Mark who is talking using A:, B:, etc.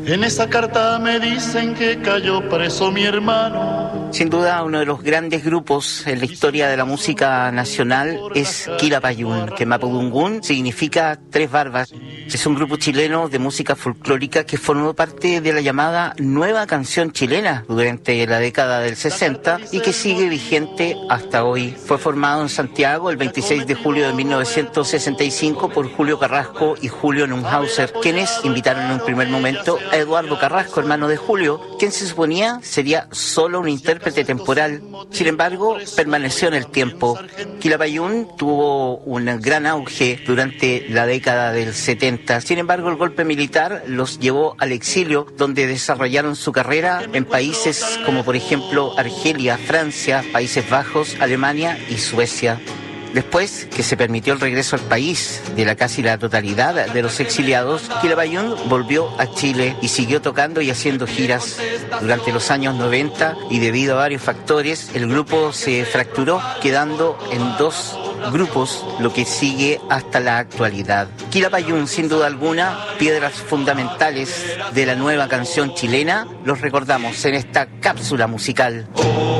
A: En esa carta me dicen que cayó preso mi hermano.
B: Sin duda, uno de los grandes grupos en la historia de la música nacional es Quilapayún, que Mapudungún significa tres barbas. Es un grupo chileno de música folclórica que formó parte de la llamada Nueva Canción Chilena durante la década del 60 y que sigue vigente hasta hoy. Fue formado en Santiago el 26 de julio de 1965 por Julio Carrasco y Julio Neumhauser, quienes invitaron en un primer momento a Eduardo Carrasco, hermano de Julio, quien se suponía sería solo un intérprete temporal. Sin embargo, permaneció en el tiempo. Quilapayún tuvo un gran auge durante la década del 70. Sin embargo, el golpe militar los llevó al exilio, donde desarrollaron su carrera en países como, por ejemplo, Argelia, Francia, Países Bajos, Alemania y Suecia. Después que se permitió el regreso al país de casi la totalidad de los exiliados, Quilapayún volvió a Chile y siguió tocando y haciendo giras durante los años 90, y debido a varios factores el grupo se fracturó, quedando en dos grupos, lo que sigue hasta la actualidad. Quilapayún, sin duda alguna, piedras fundamentales de la nueva canción chilena, los recordamos en esta cápsula musical.